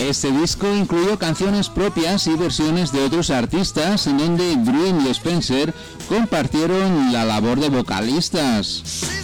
Este disco incluyó canciones propias y versiones de otros artistas, en donde Dream y Spencer compartieron la labor de vocalistas.